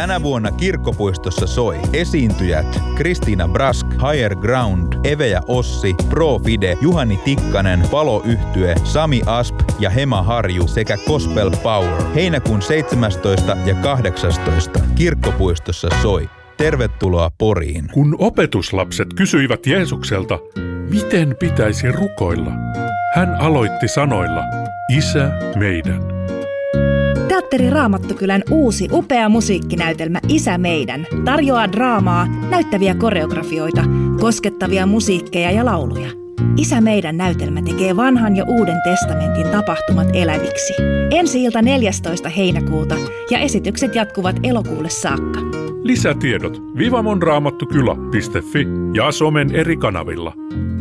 Tänä vuonna Kirkkopuistossa soi esiintyjät Kristiina Brask, Higher Ground, Eve ja Ossi, Pro Fide, Juhani Tikkanen, Palo-yhtye, Sami Asp ja Hema Harju sekä Gospel Power. Heinäkuun 17. ja 18. Kirkkopuistossa soi. Tervetuloa Poriin. Kun opetuslapset kysyivät Jeesukselta, miten pitäisi rukoilla, hän aloitti sanoilla, Isä meidän. Teatteri Raamattokylän uusi upea musiikkinäytelmä Isä meidän tarjoaa draamaa, näyttäviä koreografioita, koskettavia musiikkeja ja lauluja. Isä meidän näytelmä tekee vanhan ja uuden testamentin tapahtumat eläviksi. Ensi-ilta 14. heinäkuuta ja esitykset jatkuvat elokuulle saakka. Lisätiedot vivamonraamattokyla.fi ja somen eri kanavilla.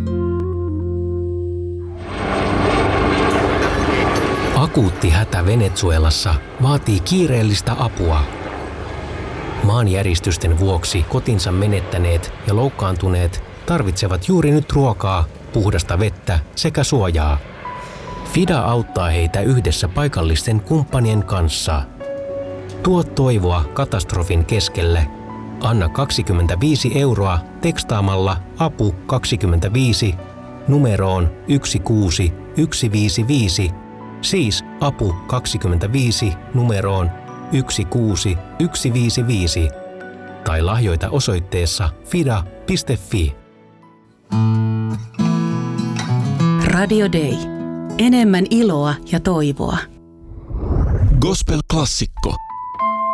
Akuutti hätä Venezuelassa vaatii kiireellistä apua. Maanjäristysten vuoksi kotinsa menettäneet ja loukkaantuneet tarvitsevat juuri nyt ruokaa, puhdasta vettä sekä suojaa. FIDA auttaa heitä yhdessä paikallisten kumppanien kanssa. Tuo toivoa katastrofin keskelle. Anna 25 € tekstaamalla APU 25 numeroon 16155, siis APU 25 numeroon 16155, tai lahjoita osoitteessa fida.fi. Radio Day. Enemmän iloa ja toivoa. Gospel-klassikko.